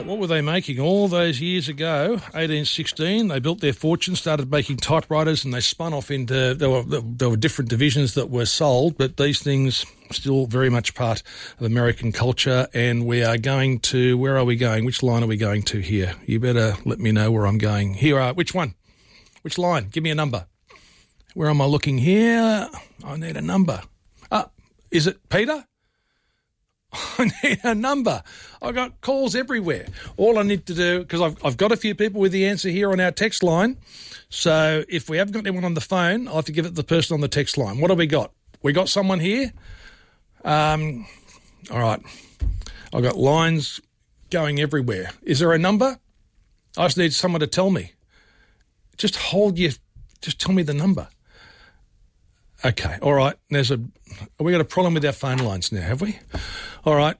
what were they making all those years ago? 1816, they built their fortune, started making typewriters, and they spun off into, there were different divisions that were sold, but these things still very much part of American culture. And we are going to, where are we going? Which line are we going to here? You better let me know where I'm going. Here, which one? Which line? Give me a number. Where am I looking here? I need a number. Is it Peter? I need a number. I've got calls everywhere. All I need to do, because I've got a few people with the answer here on our text line, so if we haven't got anyone on the phone, I'll have to give it to the person on the text line. What have we got? We got someone here? All right. I've got lines going everywhere. Is there a number? I just need someone to tell me. Just tell me the number. Okay, all right. Have we got a problem with our phone lines now, have we? All right.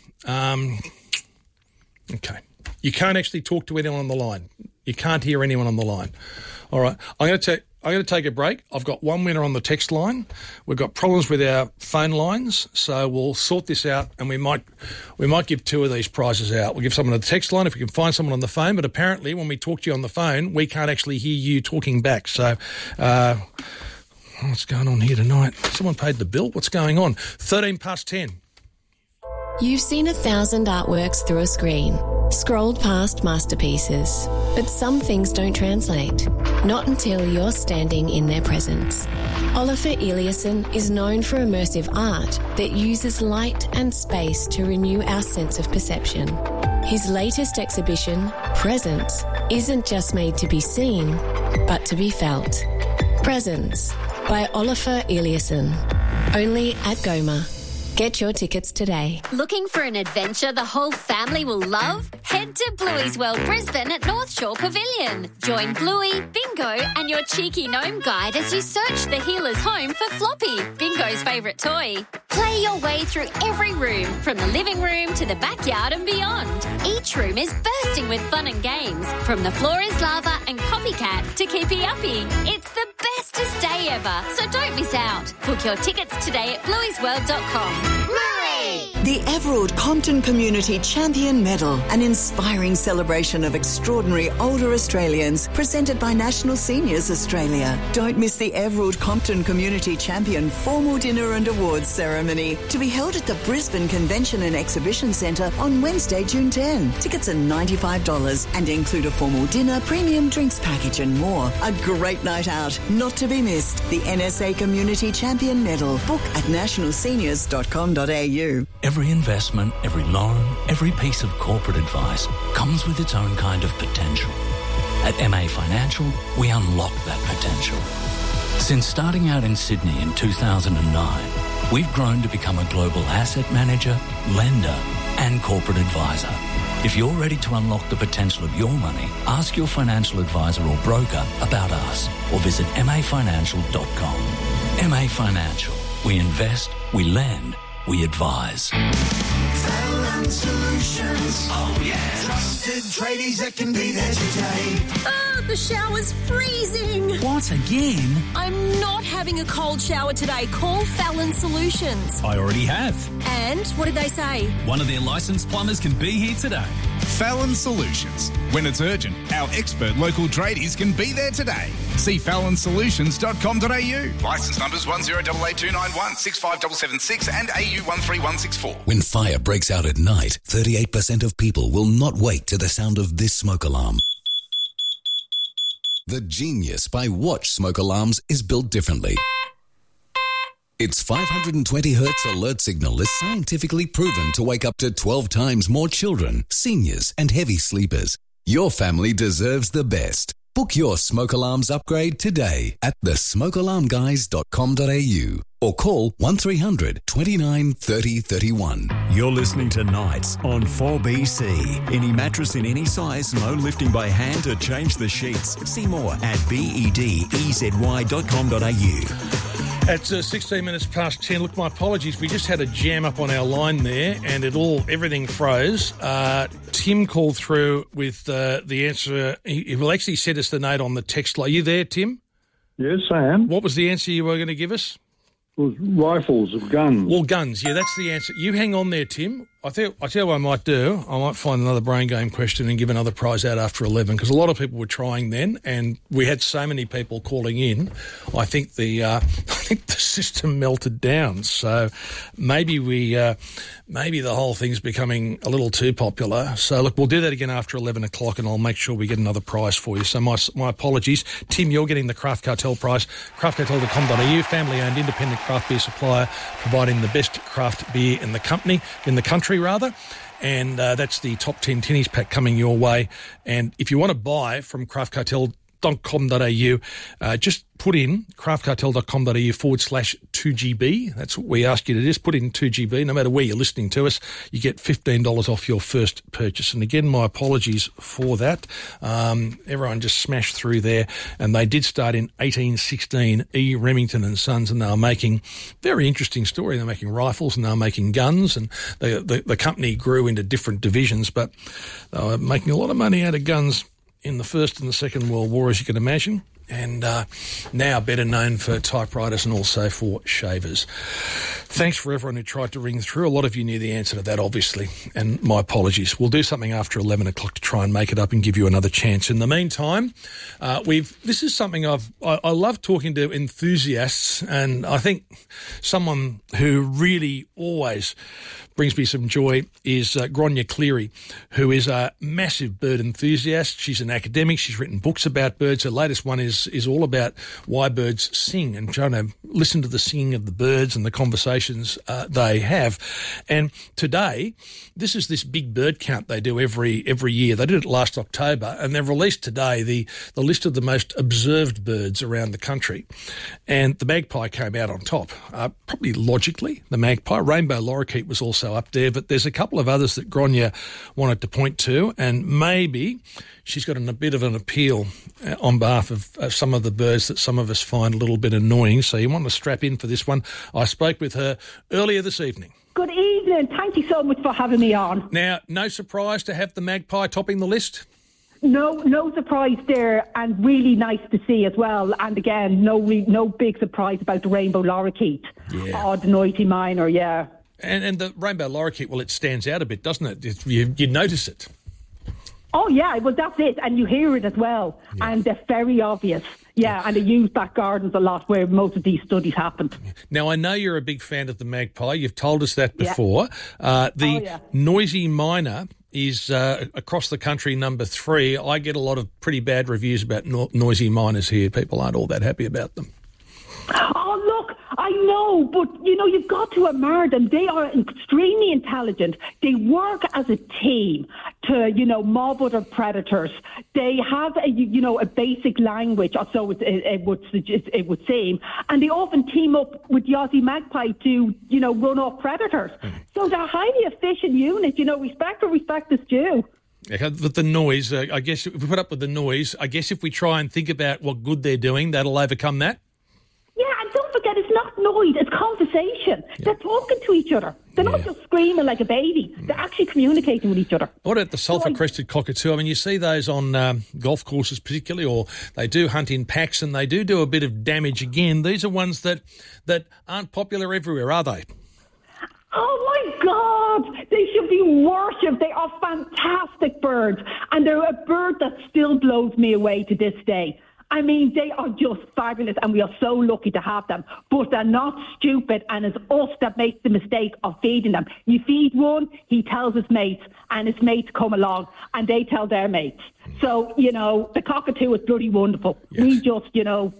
Okay. You can't actually talk to anyone on the line. You can't hear anyone on the line. All right. I'm going to take a break. I've got one winner on the text line. We've got problems with our phone lines, so we'll sort this out, and we might give two of these prizes out. We'll give someone on the text line if we can find someone on the phone, but apparently when we talk to you on the phone, we can't actually hear you talking back. So, what's going on here tonight? Someone paid the bill? What's going on? 10:13. You've seen 1,000 artworks through a screen, scrolled past masterpieces, but some things don't translate. Not until you're standing in their presence. Oliver Eliasson is known for immersive art that uses light and space to renew our sense of perception. His latest exhibition, Presence, isn't just made to be seen, but to be felt. Presence by Oliver Eliasson. Only at Goma. Get your tickets today. Looking for an adventure the whole family will love? Head to Bluey's World Brisbane at North Shore Pavilion. Join Bluey, Bingo and your cheeky gnome guide as you search the healer's home for Floppy, Bingo's favourite toy. Play your way through every room, from the living room to the backyard and beyond. Each room is bursting with fun and games, from the floor is lava and copycat to Keepy Uppy. It's the bestest day ever, so don't miss out. Book your tickets today at blueysworld.com. The Everard Compton Community Champion Medal, an inspiring celebration of extraordinary older Australians, presented by National Seniors Australia. Don't miss the Everard Compton Community Champion formal dinner and awards ceremony, to be held at the Brisbane Convention and Exhibition Centre on Wednesday, June 10. Tickets are $95 and include a formal dinner, premium drinks package and more. A great night out, not to be missed. The NSA Community Champion Medal. Book at nationalseniors.com.au. Every investment, every loan, every piece of corporate advice comes with its own kind of potential. At MA Financial, we unlock that potential. Since starting out in Sydney in 2009, we've grown to become a global asset manager, lender and corporate advisor. If you're ready to unlock the potential of your money, ask your financial advisor or broker about us or visit mafinancial.com. MA Financial. We invest, we lend, we advise. Fallon Solutions. Oh, yeah. Trusted tradies that can be there today. Oh, the shower's freezing. What, again? I'm not having a cold shower today. Call Fallon Solutions. I already have. And what did they say? One of their licensed plumbers can be here today. Fallon Solutions. When it's urgent, our expert local tradies can be there today. See fallonsolutions.com.au. Licence numbers 108829165776 65776 and AU 13164. When fire breaks out at night, 38% of people will not wake to the sound of this smoke alarm. The genius by Watch smoke alarms is built differently. Its 520 Hz alert signal is scientifically proven to wake up to 12 times more children, seniors and heavy sleepers. Your family deserves the best. Book your smoke alarms upgrade today at thesmokealarmguys.com.au or call 1300 29 30 31. You're listening to Nights on 4BC. Any mattress in any size, no lifting by hand to change the sheets. See more at bedezi.com.au. It's 16 minutes past 10. Look, my apologies. We just had a jam up on our line there and everything froze. Tim called through with the answer. He will actually send us the note on the text line. Are you there, Tim? Yes, I am. What was the answer you were going to give us? It was rifles, guns. Well, guns. Yeah, that's the answer. You hang on there, Tim. I tell you what I might do. I might find another brain game question and give another prize out after 11, because a lot of people were trying then, and we had so many people calling in. I think the system melted down. So maybe maybe the whole thing's becoming a little too popular. So look, we'll do that again after 11 o'clock, and I'll make sure we get another prize for you. So my apologies, Tim. You're getting the Craft Cartel prize. CraftCartel.com.au, family-owned independent craft beer supplier, providing the best craft beer in the country. And that's the top 10 tinnies pack coming your way. And if you want to buy from craftcartel.com.au, just put in craftcartel.com.au/2GB. That's what we ask you to just put in 2GB. No matter where you're listening to us, you get $15 off your first purchase. And again, my apologies for that. Everyone just smashed through there, and they did start in 1816, E. Remington and Sons, and they were making very interesting story. They're making rifles and they were making guns, and the company grew into different divisions, but they were making a lot of money out of guns in the First and the Second World War, as you can imagine, and now better known for typewriters and also for shavers. Thanks for everyone who tried to ring through. A lot of you knew the answer to that, obviously, and my apologies. We'll do something after 11 o'clock to try and make it up and give you another chance. In the meantime, this is something I love talking to enthusiasts, and I think someone who really always brings me some joy is Gráinne Cleary, who is a massive bird enthusiast. She's an academic. She's written books about birds. Her latest one is all about why birds sing and trying to listen to the singing of the birds and the conversations they have. And today, this is this big bird count they do every year. They did it last October, and they've released today the list of the most observed birds around the country. And the magpie came out on top, probably logically, the magpie. Rainbow lorikeet was also up there, but there's a couple of others that Gráinne wanted to point to, and maybe she's got a bit of an appeal on behalf of some of the birds that some of us find a little bit annoying. So you want to strap in for this one. I spoke with her earlier this evening. Good evening. Thank you so much for having me on. Now, no surprise to have the magpie topping the list? No surprise there, and really nice to see as well. And again, no big surprise about the rainbow lorikeet. Yeah. Or the noisy miner, yeah. And the rainbow lorikeet, well, it stands out a bit, doesn't it? You notice it. Oh, yeah, well, that's it. And you hear it as well. Yeah. And they're very obvious. Yeah, and they use back gardens a lot where most of these studies happened. Now, I know you're a big fan of the magpie. You've told us that before. The noisy miner is across the country number 3. I get a lot of pretty bad reviews about noisy miners here. People aren't all that happy about them. Oh, look, I know, but, you've got to admire them. They are extremely intelligent. They work as a team to, mob other predators. They have, a basic language, or so it would seem, and they often team up with the Aussie magpie to, run off predators. So they're a highly efficient unit. Respect where respect is due. Yeah, but the noise, I guess, if we put up with the noise, I guess if we try and think about what good they're doing, that'll overcome that? Yeah, and don't forget, it's not noise, it's conversation. Yeah. They're talking to each other. They're not just screaming like a baby. They're actually communicating with each other. What about the sulphur-crested cockatoo? I mean, you see those on golf courses particularly, or they do hunt in packs and they do a bit of damage again. These are ones that aren't popular everywhere, are they? Oh, my God! They should be worshipped. They are fantastic birds. And they're a bird that still blows me away to this day. I mean, they are just fabulous, and we are so lucky to have them. But they're not stupid, and it's us that makes the mistake of feeding them. You feed one, he tells his mates, and his mates come along, and they tell their mates. So, the cockatoo is bloody wonderful. Yes. We just, No,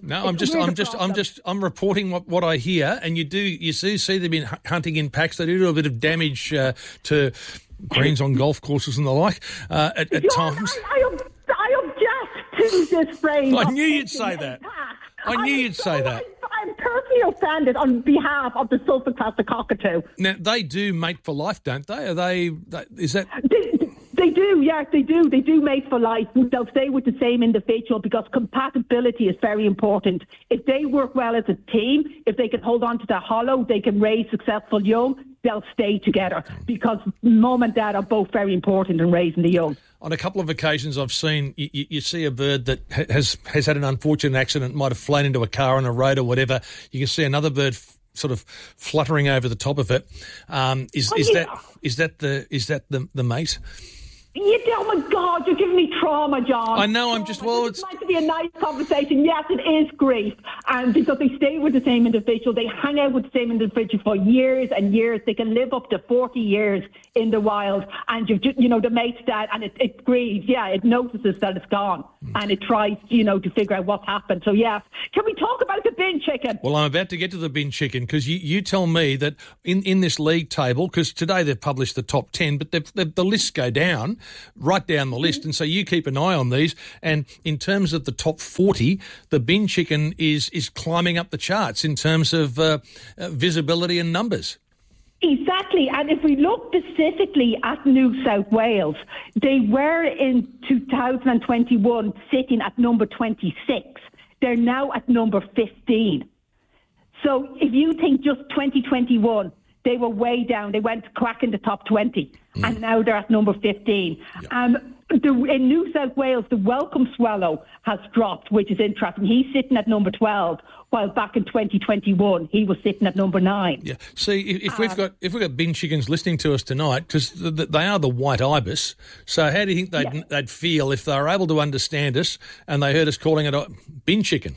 I'm reporting what I hear, and you do see them hunting in packs. They do a bit of damage to greens on golf courses and the like at times. I object to this phrase. I knew you'd say that. I knew you'd say that. I'm personally offended on behalf of the sulphur-crested cockatoo. Now, they do mate for life, don't they? Is that... They do, yes, they do. They do mate for life. They'll stay with the same individual because compatibility is very important. If they work well as a team, if they can hold on to their hollow, they can raise successful young, they'll stay together because mum and dad are both very important in raising the young. On a couple of occasions I've seen, you see a bird that has had an unfortunate accident, might have flown into a car on a road or whatever. You can see another bird sort of fluttering over the top of it. Is that the mate? Oh my God, you're giving me trauma, John. I know, it's meant to be a nice conversation. Yes, it is grief. And because they stay with the same individual, they hang out with the same individual for years and years. They can live up to 40 years in the wild. And the mate's dead, and it grieves. Yeah, it notices that it's gone. And it tries, to figure out what's happened. So, yes. Can we talk about the bin chicken? Well, I'm about to get to the bin chicken, because you tell me that in this league table, because today they've published the top 10, but the lists go down, right down the list, and so you keep an eye on these. And in terms of the top 40, the bin chicken is climbing up the charts in terms of visibility and numbers. Exactly, and if we look specifically at New South Wales, they were in 2021 sitting at number 26. They're now at number 15. So if you think just 2021, they were way down. They went cracking the top 20, and now they're at number 15. Yep. In New South Wales, the welcome swallow has dropped, which is interesting. He's sitting at number 12, while back in 2021 he was sitting at number 9. Yeah. See, if we've got bin chickens listening to us tonight, because they are the white ibis. So how do you think they'd feel if they were able to understand us and they heard us calling it a bin chicken?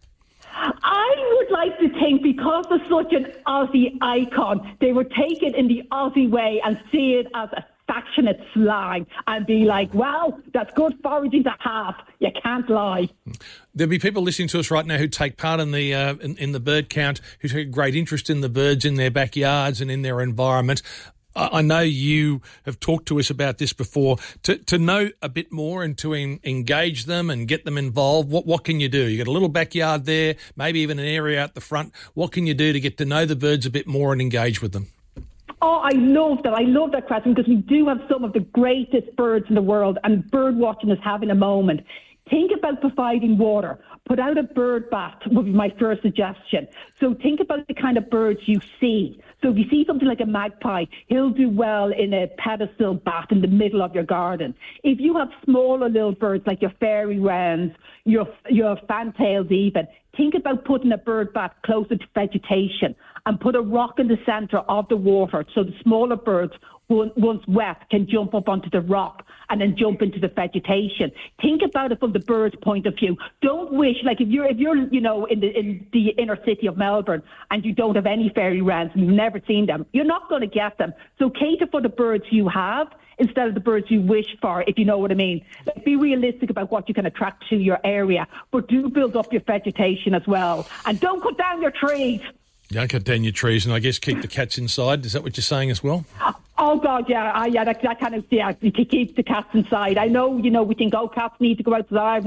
I would like to think, because they're such an Aussie icon, they would take it in the Aussie way and see it as a affectionate slang and be like, well, that's good foraging to have. You can't lie. There'll be people listening to us right now who take part in the in the bird count, who take great interest in the birds in their backyards and in their environment. I know you have talked to us about this before. To know a bit more and to engage them and get them involved, what can you do? You got a little backyard there, maybe even an area out the front. What can you do to get to know the birds a bit more and engage with them? Oh, I love that. I love that question, because we do have some of the greatest birds in the world, and bird watching is having a moment. Think about providing water. Put out a bird bath would be my first suggestion. So think about the kind of birds you see. So if you see something like a magpie, he'll do well in a pedestal bath in the middle of your garden. If you have smaller little birds like your fairy wrens, your fantails even, think about putting a bird bath closer to vegetation and put a rock in the centre of the water so the smaller birds, once wet, can jump up onto the rock and then jump into the vegetation. Think about it from the bird's point of view. Don't wish, like if you're in the inner city of Melbourne and you don't have any fairy wrens and you've never seen them, you're not going to get them. So cater for the birds you have instead of the birds you wish for, if you know what I mean. Like, be realistic about what you can attract to your area, but do build up your vegetation as well. And don't cut down your trees. Don't cut down your trees, and I guess keep the cats inside. Is that what you're saying as well? Oh, God, yeah. That kind of, you keep the cats inside. I know, we think, cats need to go outside.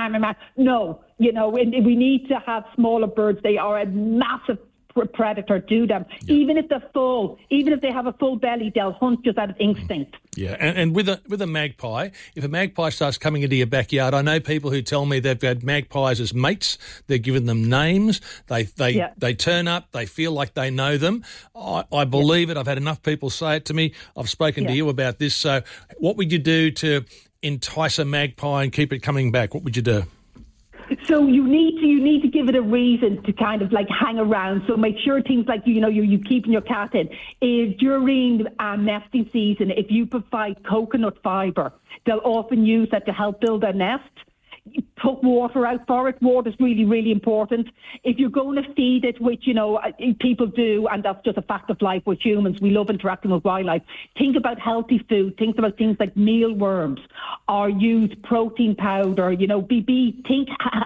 No, we need to have smaller birds. They are a massive predator to them. Yeah. Even if they're full, even if they have a full belly, they'll hunt just out of instinct. Yeah, and with a magpie, if a magpie starts coming into your backyard, I know people who tell me they've had magpies as mates. They're giving them names. They turn up. They feel like they know them. I believe it. I've had enough people say it to me. I've spoken to you about this. So what would you do to entice a magpie and keep it coming back? What would you do? So you need to give it a reason to kind of like hang around. So make sure things like, you keeping your cat in. During nesting season, if you provide coconut fibre, they'll often use that to help build their nest. Put water out for it. Water is really, really important. If you're going to feed it, which, people do, and that's just a fact of life with humans, we love interacting with wildlife. Think about healthy food. Think about things like mealworms, or use protein powder, think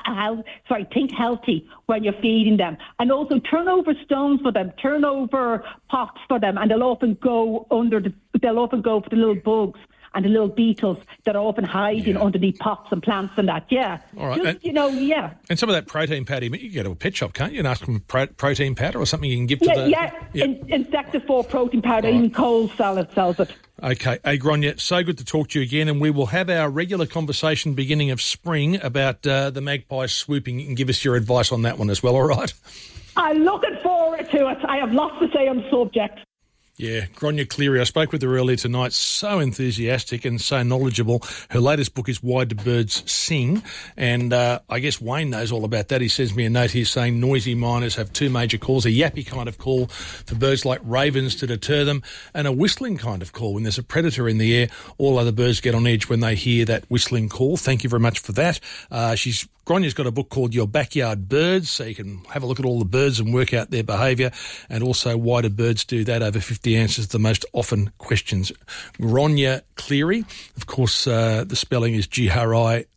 healthy when you're feeding them. And also turn over stones for them, turn over pots for them, and they'll often go for the little bugs and the little beetles that are often hiding underneath pots and plants and that, All right. And some of that protein powder, you can go to a pet shop, can't you, and ask them protein powder or something you can give to the... Insectivore protein powder, even Coles sells it. Okay, Gráinne, so good to talk to you again, and we will have our regular conversation beginning of spring about the magpie swooping. You can give us your advice on that one as well, all right? I'm looking forward to it. I have lots to say on the subject. Yeah, Gráinne Cleary. I spoke with her earlier tonight. So enthusiastic and so knowledgeable. Her latest book is Why Do Birds Sing? And I guess Wayne knows all about that. He sends me a note here saying noisy miners have two major calls, a yappy kind of call for birds like ravens to deter them, and a whistling kind of call. When there's a predator in the air, all other birds get on edge when they hear that whistling call. Thank you very much for that. Gráinne's got a book called Your Backyard Birds, so you can have a look at all the birds and work out their behaviour, and also Why Do Birds Do That? Over 50 answers to the most often questions. Gráinne Cleary, of course, the spelling is Grinne,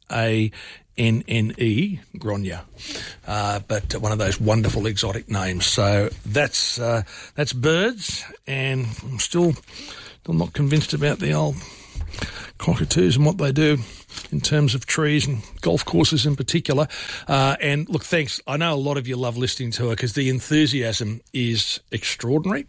Gráinne, but one of those wonderful exotic names. So that's birds, and I'm still not convinced about the old cockatoos and what they do in terms of trees and golf courses in particular. And look, thanks. I know a lot of you love listening to her because the enthusiasm is extraordinary,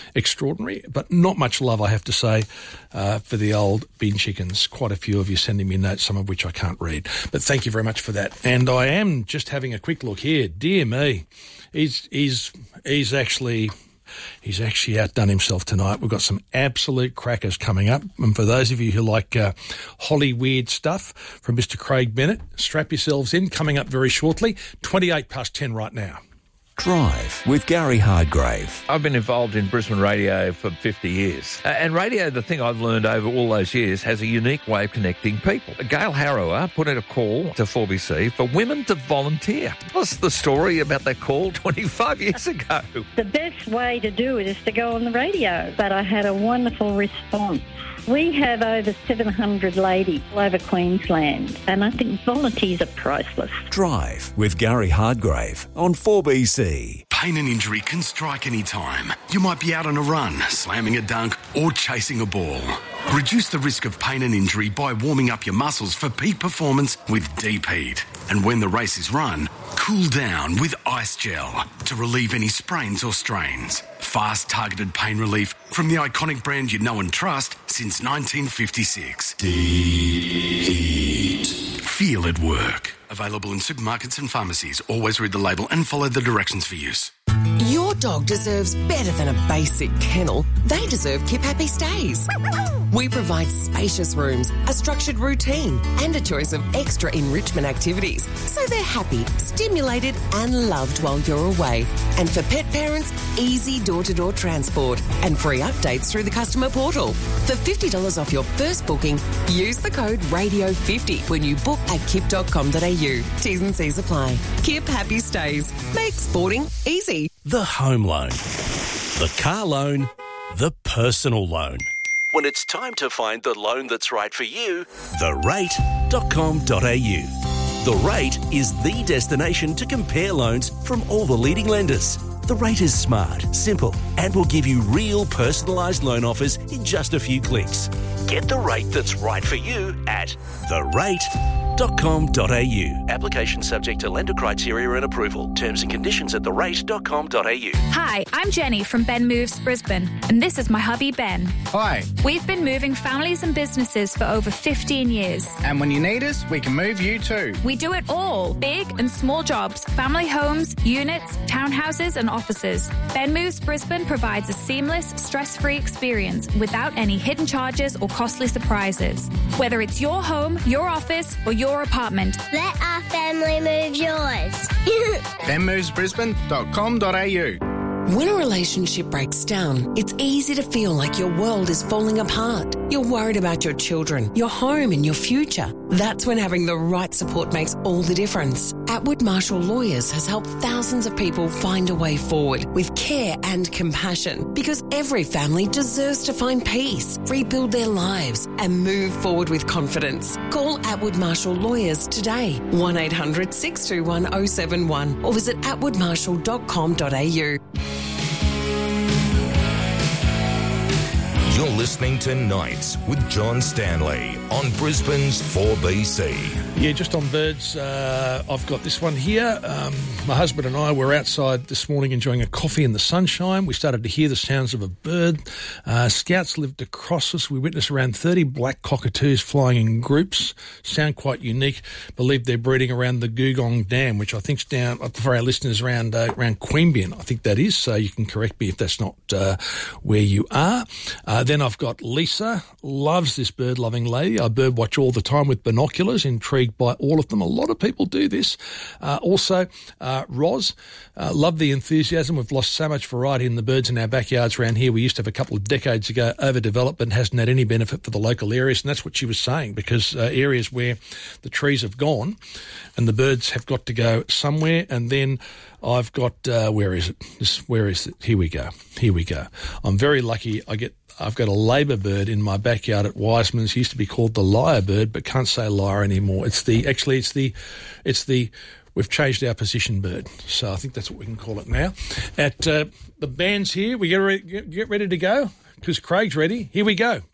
but not much love, I have to say, for the old bin chickens. Quite a few of you sending me notes, some of which I can't read. But thank you very much for that. And I am just having a quick look here. Dear me, he's actually outdone himself tonight. We've got some absolute crackers coming up. And for those of you who like Holly Weird stuff from Mr. Craig Bennett, strap yourselves in. Coming up very shortly, 10 right now. Drive with Gary Hardgrave. I've been involved in Brisbane radio for 50 years. And radio, the thing I've learned over all those years, has a unique way of connecting people. Gail Harrower put out a call to 4BC for women to volunteer. What's the story about that call 25 years ago? The best way to do it is to go on the radio. But I had a wonderful response. We have over 700 ladies all over Queensland, and I think volunteers are priceless. Drive with Gary Hardgrave on 4BC. Pain and injury can strike any time. You might be out on a run, slamming a dunk, or chasing a ball. Reduce the risk of pain and injury by warming up your muscles for peak performance with Deep Heat. And when the race is run, cool down with Ice Gel to relieve any sprains or strains. Fast, targeted pain relief from the iconic brand you know and trust since 1956. Deep Heat. Feel it work. Available in supermarkets and pharmacies. Always read the label and follow the directions for use. Your dog deserves better than a basic kennel. They deserve Keep Happy Stays. We provide spacious rooms, a structured routine, and a choice of extra enrichment activities, so they're happy, stimulated, and loved while you're away. And for pet parents, easy door-to-door transport and free updates through the customer portal. For $50 off your first booking, use the code RADIO50 when you book at kip.com.au. T's and C's apply. Keep Happy Stays. Make sporting easy. The home loan, the car loan, the personal loan. When it's time to find the loan that's right for you, therate.com.au. The Rate is the destination to compare loans from all the leading lenders. The Rate is smart, simple, and will give you real personalised loan offers in just a few clicks. Get the rate that's right for you at therate.com.au. Application subject to lender criteria and approval. Terms and conditions at therate.com.au. Hi, I'm Jenny from Ben Moves Brisbane, and this is my hubby Ben. Hi. We've been moving families and businesses for over 15 years. And when you need us, we can move you too. We do it all. Big and small jobs, family homes, units, townhouses and offices. Ben Moves Brisbane provides a seamless, stress-free experience without any hidden charges or costly surprises. Whether it's your home, your office or your apartment. Let our family move yours. benmovesbrisbane.com.au. When a relationship breaks down, it's easy to feel like your world is falling apart. You're worried about your children, your home and your future. That's when having the right support makes all the difference. Atwood Marshall Lawyers has helped thousands of people find a way forward with care and compassion, because every family deserves to find peace, rebuild their lives and move forward with confidence. Call Atwood Marshall Lawyers today, 1800 621 071 or visit atwoodmarshall.com.au. You're listening to Nights with John Stanley on Brisbane's 4BC. Yeah, just on birds, I've got this one here. My husband and I were outside this morning enjoying a coffee in the sunshine. We started to hear the sounds of a bird. Scouts lived across us. We witnessed around 30 black cockatoos flying in groups. Sound quite unique. Believe they're breeding around the Googong Dam, which I think's down, for our listeners, around Queanbeyan. I think that is, so you can correct me if that's not where you are. Then I've got Lisa, loves this bird-loving lady. I bird watch all the time with binoculars, intrigued by all of them. A lot of people do this. Also, Roz, love the enthusiasm. We've lost so much variety in the birds in our backyards around here. We used to have a couple of decades ago overdevelopment, hasn't had any benefit for the local areas, and that's what she was saying, because areas where the trees have gone and the birds have got to go somewhere. And then I've got, where is it? Here we go. I'm very lucky. I've got a Labor bird in my backyard at Wiseman's. It used to be called the lyre bird, but can't say lyre anymore. We've changed our position bird, so I think that's what we can call it now. At the band's here, we get ready to go because Craig's ready. Here we go.